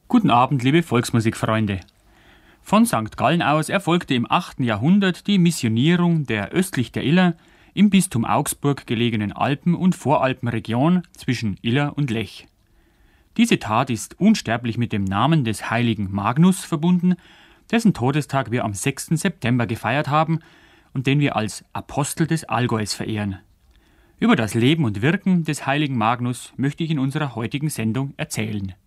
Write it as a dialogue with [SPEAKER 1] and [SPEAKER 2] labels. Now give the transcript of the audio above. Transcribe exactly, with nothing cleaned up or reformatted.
[SPEAKER 1] Guten Abend, liebe Volksmusikfreunde. Von Sankt Gallen aus erfolgte im achten Jahrhundert die Missionierung der östlich der Iller im Bistum Augsburg gelegenen Alpen- und Voralpenregion zwischen Iller und Lech. Diese Tat ist unsterblich mit dem Namen des heiligen Magnus verbunden, dessen Todestag wir am sechsten September gefeiert haben und den wir als Apostel des Allgäus verehren. Über das Leben und Wirken des heiligen Magnus möchte ich in unserer heutigen Sendung erzählen.